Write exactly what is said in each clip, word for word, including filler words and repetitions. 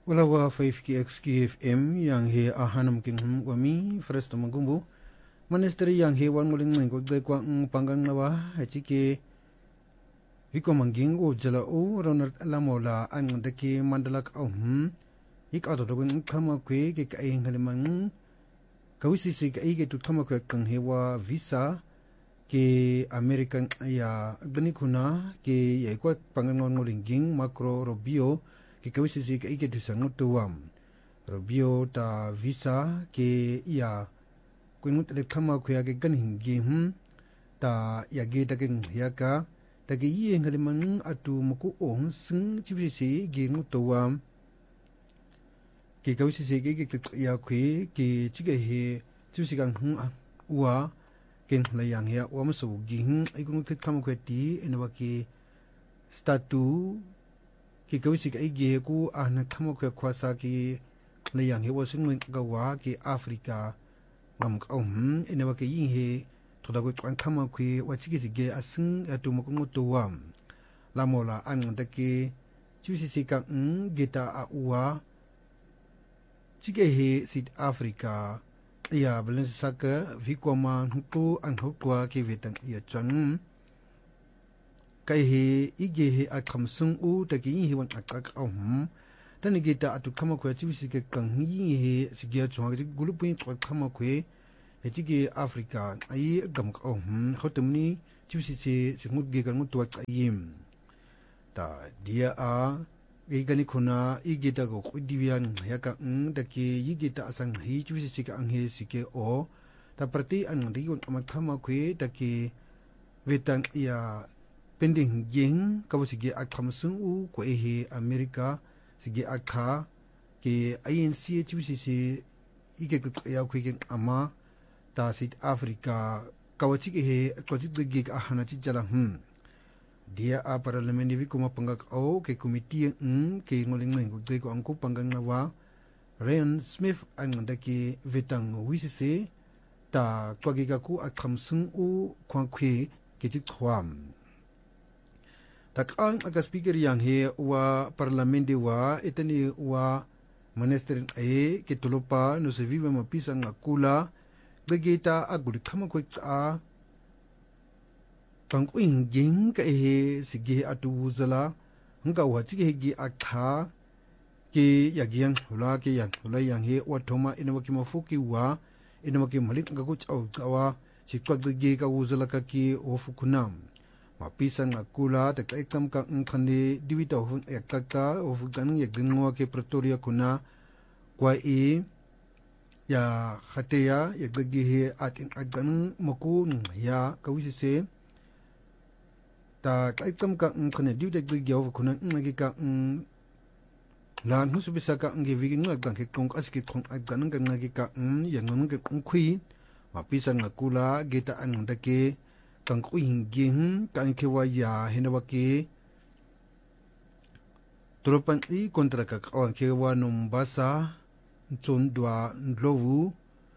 Wala wa five K X K F M yang he ahanam king hum wami fresto magumbu manesteri yang he wan nguling ngeng de kwa panggang nawa hachike viko manging o jala o Ronald Lamola an de ke mandalak au hum ik ado dogun kama kwe ke kai ngalimang kawisi se kai ke tu kama kwe kang he wa visa ke American ya gnikuna ke ya kwa panggang nguling ging Marco Rubio ke kawisi si ke ike tu sangut tuam Rubio ta visa ke ya kunut de kama ku ya ke gan hingi hum ta ya ge ta ke ya ka ta ke yi ngale man atu muku on sing chibi si ge ngut tuam ke kawisi si ke ke ya ku ke chige he chibi si gang hum wa ken la yang ya wa masu gi hum ai kunut kama ku ti enwa ke statu ki kawisi ka ige ku ahna thamo kwe khwasa ki layang he wasun ngin ka wa ki Africa ngam ka um ene wa ke yin he thoda ko twan thama kwe wa chiki sige asing atu mo ko to wa la mola an de ke chisi si ka um geta a wa chike he South Africa ya balance saka vikoma hutu an hutwa ki vetan ya chan kai he ige he akamsung u ta ki hi wan akak um tani gita atu kama ko chi wisi ke kang hi he sigya chwa ge gulupu to kama ko he chi Africa ai gam ka um hotumni chi wisi se singut ge kan to ayim ta dia a ge gani khuna ige ta go divian ya ka um ta ki ige ta asang hi chi wisi ke ang he sike o ta prati an ri yon ama kama ko ta ki vetan ya pending ging kawasige akhamsung u ko ehe America sige akha ke I N C H C C ige ko ya ko ge ama ta South Africa kawachige he kwachig ge ahana chi jala hm dia a parliament vi kuma pangak au ke committee ng ke ngoling ngeng ko ko angko panggang nawa Ryan Smith ang ndaki vetang wisise ta twagiga ku akhamsung u kwangkwe ke chi khwam tak ang aga speaker yang he wa parlamenti wa itani wa minister e ke tulopa no se vive mapisa ngakula begita agul kama ko tsa pang inging ka he sige atu zala nga wa chi gi akha ke yagiang hula ke yang hula yang he wa thoma inwa ki mafuki wa inwa ki malik nga ko chaw kawa chi twag gi ka uzala ka ki ofukunam mapisa ngakula ta ekam ka ngkhani diwita hu ekaka of gan ye gngwa ke Pretoria kuna kwa e ya khateya ye ggi he atin agan maku ya kawisi se ta ekam ka ngkhani diwita ggi of kuna ngagi ka lan hu subisa ka ngi wigi ngak ke kong aski thong agan ngagi ka yang ngong ke khui mapisa ngakula geta an ndake kang kuing ging kang kewa ya hinawaki tropan i kontra ka kawan kewa numbasa chondwa ndlovu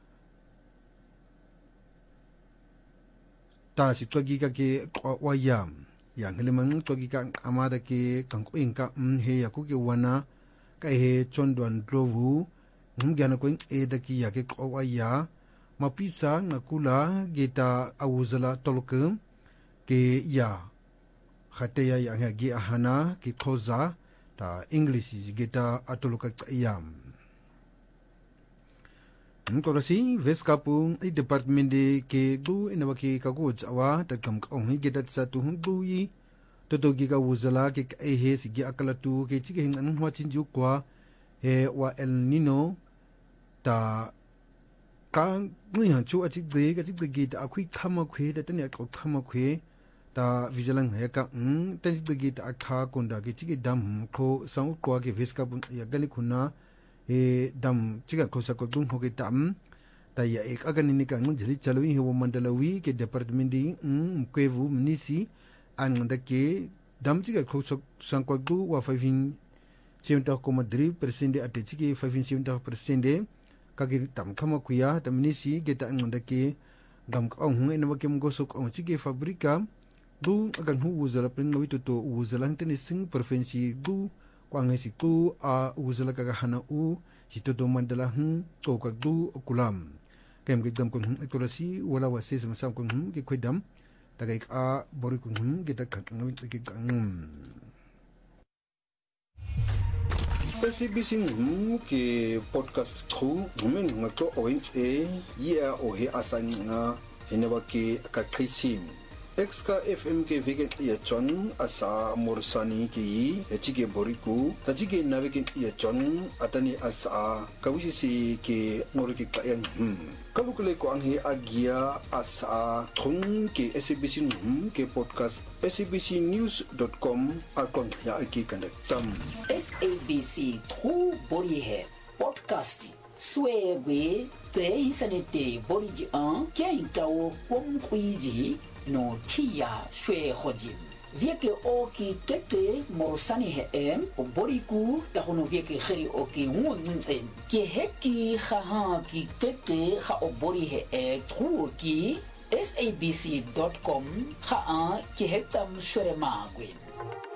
ta si twagi ka ke wa yam yang lemang twagi ka amada ke kang kuing ka he ya ku ke wana ka he chondwa ndlovu ngyana ko e da ki ya ke wa ya mapisa ngakula geta awuzala tolke ke ya khateya ya gi ahana ki khoza ta english geta atoloka yam ntorasi veskapung i department de ke du inawaki kago chawa ta kam ka ong geta sa tu hundu yi toto gi ka wuzala ke e he sigi akalatu ke chi hing an hwa chin ju kwa he wa el nino ta kang nui han chu achi de ga chi de gi ta akhui khama khwe da tani ak khama khwe ta vijalang he ka um tani de gi ta akha konda gi chi gi dam kho sang ko ge viska bun ya gani khuna e dam chi ga khosa ko dum ho ge tam ta ya ek agani ni ka ngun jili chalwi he wo mandalawi ke department di um kwevu munisi an da ke dam chi ga khosa sang ko du wa five seventy point three percent de ate chi ge five seventy percent de kagi tam kama kuya tamnisi geta ngondake gam ka ong ene wakem gosok ong chige fabrika du agan hu uzala pin no to uzala tani sing province du kwang hesiku a uzala ka hana u hitodo mandala hm to ka du kulam kem ke dam kun etolasi wala wase sam kun ke khidam tagay a bori kun ke ta kan ngawin ke kan S A B C ngum ke podcast tru men ngato oins e ya o he asanga henewa ke ka krisim X K F M ke vegan ya chon asa morsani ki echike boriku tajike navekin ya chon atani asa kawisi ke ngoriki kayan hm kalukule ko ang hi agia asa thung ke S A B C ngum ke podcast s a b c news dot com akon ya ki kandak tam S A B C tru bori he podcast swegwe te isanete boriji an kya itawo kom kuiji no tia shwe hojim vieke oki tete morsani he em o boriku ta hono vieke kheri oki ngunzen ke heki kha ki tete kha o bori he e tru ki s a b c dot com kha a ke hetam shwe magwin